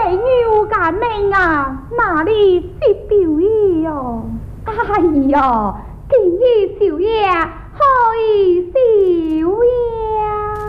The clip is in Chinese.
牛干命啊，哪里是表意哟？ 哎哟，今日少爷